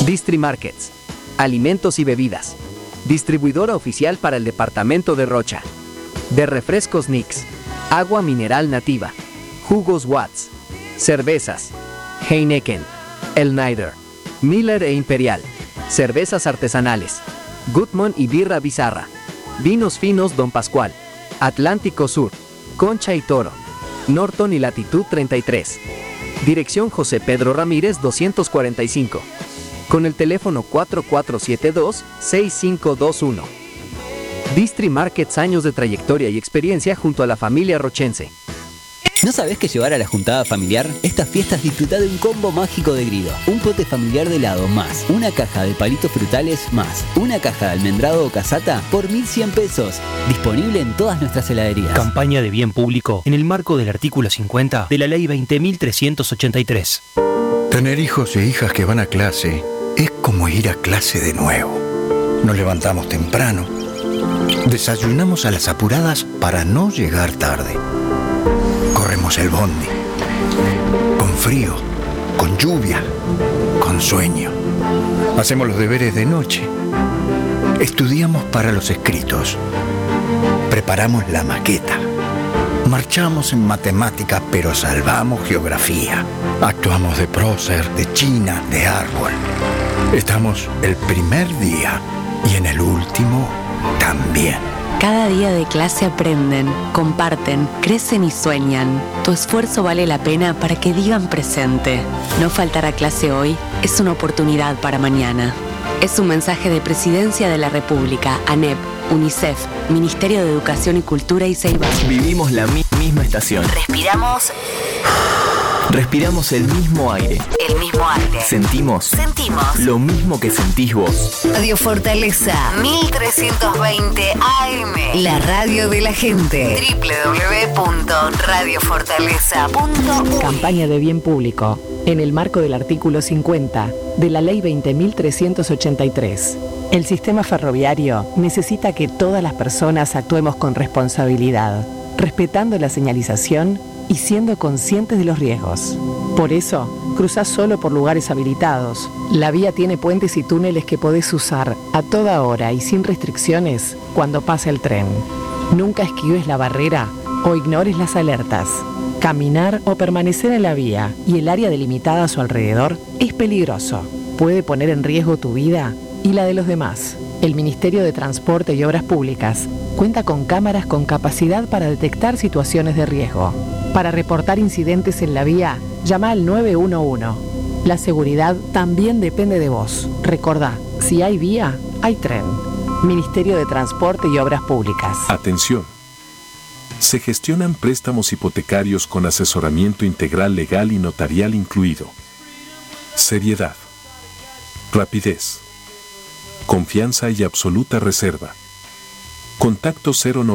Distri Markets, alimentos y bebidas. Distribuidora oficial para el departamento de Rocha. De refrescos Nix, agua mineral nativa, jugos Watts, cervezas, Heineken, El Nider, Miller e Imperial, cervezas artesanales, Gutmann y birra Bizarra, vinos finos Don Pascual, Atlántico Sur, Concha y Toro, Norton y Latitud 33. Dirección José Pedro Ramírez 245. Con el teléfono 4472-6521. Distri Markets, años de trayectoria y experiencia junto a la familia rochense. ¿No sabés que llevar a la juntada familiar? Estas fiestas disfrutá de un combo mágico de Grido. Un pote familiar de helado más, una caja de palitos frutales más, una caja de almendrado o casata por 1.100 pesos. Disponible en todas nuestras heladerías. Campaña de bien público en el marco del artículo 50 de la Ley 20.383. Tener hijos e hijas que van a clase es como ir a clase de nuevo. Nos levantamos temprano, desayunamos a las apuradas para no llegar tarde. Corremos el bondi, con frío, con lluvia, con sueño. Hacemos los deberes de noche. Estudiamos para los escritos. Preparamos la maqueta. Marchamos en matemática, pero salvamos geografía. Actuamos de prócer, de china, de árbol. Estamos el primer día y en el último también. Cada día de clase aprenden, comparten, crecen y sueñan. Tu esfuerzo vale la pena para que digan presente. No faltar a clase hoy es una oportunidad para mañana. Es un mensaje de Presidencia de la República, ANEP, UNICEF, Ministerio de Educación y Cultura y Ceibal. Vivimos la misma estación. Respiramos el mismo aire. Sentimos lo mismo que sentís vos. Radio Fortaleza 1320 AM. La radio de la gente. www.radiofortaleza.uy. Campaña de bien público en el marco del artículo 50 de la Ley 20.383. El sistema ferroviario necesita que todas las personas actuemos con responsabilidad, respetando la señalización y siendo conscientes de los riesgos. Por eso, cruzás solo por lugares habilitados. La vía tiene puentes y túneles que podés usar a toda hora y sin restricciones cuando pase el tren. Nunca esquives la barrera o ignores las alertas. Caminar o permanecer en la vía y el área delimitada a su alrededor es peligroso. Puede poner en riesgo tu vida y la de los demás. El Ministerio de Transporte y Obras Públicas cuenta con cámaras con capacidad para detectar situaciones de riesgo. Para reportar incidentes en la vía, llama al 911. La seguridad también depende de vos. Recordá, si hay vía, hay tren. Ministerio de Transporte y Obras Públicas. Atención. Se gestionan préstamos hipotecarios con asesoramiento integral legal y notarial incluido. Seriedad. Rapidez. Confianza y absoluta reserva. Contacto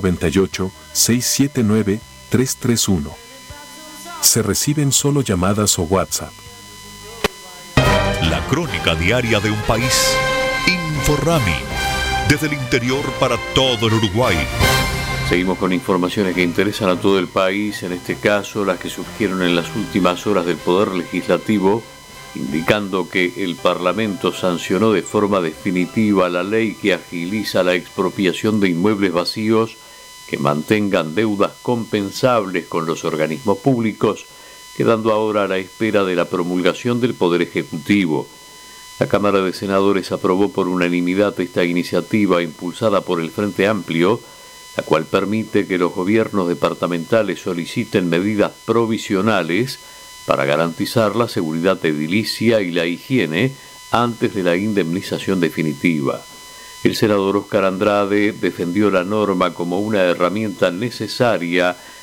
098-679-331. Se reciben solo llamadas o WhatsApp. La crónica diaria de un país. Inforrami. Desde el interior para todo el Uruguay. Seguimos con informaciones que interesan a todo el país, en este caso las que surgieron en las últimas horas del Poder Legislativo, indicando que el Parlamento sancionó de forma definitiva la ley que agiliza la expropiación de inmuebles vacíos que mantengan deudas compensables con los organismos públicos, quedando ahora a la espera de la promulgación del Poder Ejecutivo. La Cámara de Senadores aprobó por unanimidad esta iniciativa impulsada por el Frente Amplio, la cual permite que los gobiernos departamentales soliciten medidas provisionales para garantizar la seguridad edilicia y la higiene antes de la indemnización definitiva. El senador Oscar Andrade defendió la norma como una herramienta necesaria